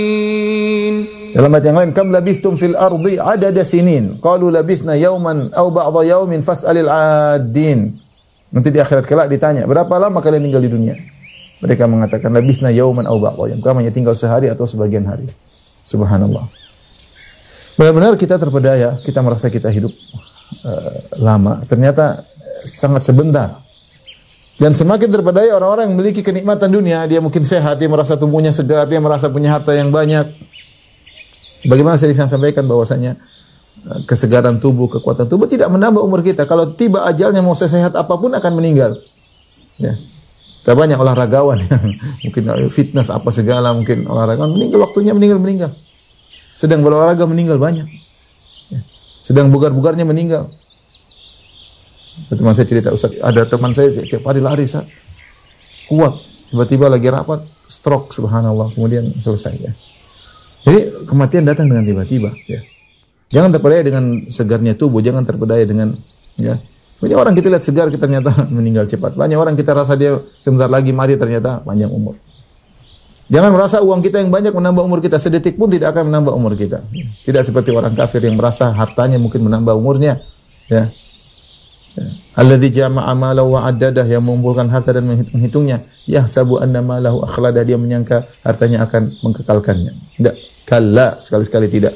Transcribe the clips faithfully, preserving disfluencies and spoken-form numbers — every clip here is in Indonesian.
Dalam ayat yang lain, kam labistum fil ardi adada sinin. Qalu labisna yawman aw ba'dha yawmin fas'alil 'addin. Nanti di akhirat kelak ditanya, berapa lama kalian tinggal di dunia? Mereka mengatakan labisna yawman aw ba'dha yawm. Kami hanya tinggal sehari atau sebagian hari. Subhanallah. Benar-benar kita terpedaya, kita merasa kita hidup uh, lama, ternyata sangat sebentar. Dan semakin terpedaya orang-orang yang memiliki kenikmatan dunia, dia mungkin sehat, dia merasa tubuhnya segar, dia merasa punya harta yang banyak. Bagaimana saya sampaikan bahwasanya kesegaran tubuh, kekuatan tubuh tidak menambah umur kita. Kalau tiba ajalnya mau sehat apapun akan meninggal. Ya. Kita banyak olahragawan yang mungkin fitness apa segala, mungkin olahragawan meninggal waktunya meninggal meninggal. Sedang berolahraga meninggal banyak. Ya. Sedang bugar-bugarnya meninggal. Teman saya cerita, Ustaz, ada teman saya tiap hari lari, Ustaz. Kuat, tiba-tiba lagi rapat, stroke, subhanallah, kemudian selesai ya. Jadi kematian datang dengan tiba-tiba ya. Jangan terpedaya dengan segarnya tubuh, jangan terpedaya dengan ya. Banyak orang kita lihat segar kita ternyata meninggal cepat. Banyak orang kita rasa dia sebentar lagi mati ternyata panjang umur. Jangan merasa uang kita yang banyak menambah umur kita, sedetik pun tidak akan menambah umur kita. Tidak seperti orang kafir yang merasa hartanya mungkin menambah umurnya ya. Alladzi jama'a malahu wa 'addadah, yang mengumpulkan harta dan menghitung-hitungnya. Yahsabu anna malahu akhladah, dia menyangka hartanya akan mengkekalkannya. Tidak, kalla, sekali-sekali tidak.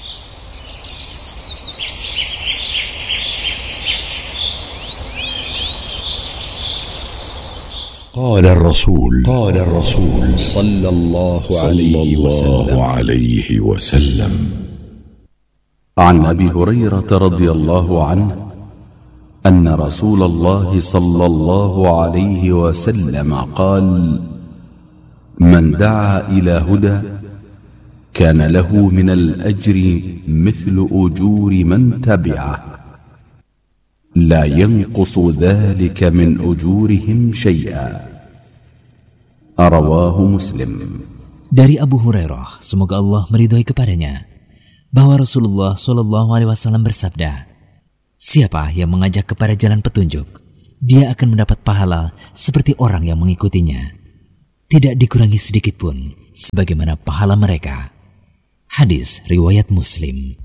قال الرسول قال الرسول صلى الله عليه وسلم عن أبي هريرة رضي الله عنه أن رسول الله صلى الله عليه وسلم قال من دعا إلى هدى كان له من الأجر مثل أجور من تبعه لا ينقص ذلك من أجورهم شيئا رواه مسلم. Dari Abu Hurairah, semoga Allah meridhai kepadanya, bahwa Rasulullah Shallallahu Alaihi Wasallam bersabda, siapa yang mengajak kepada jalan petunjuk, dia akan mendapat pahala seperti orang yang mengikutinya, tidak dikurangi sedikit pun sebagaimana pahala mereka. Hadis riwayat Muslim.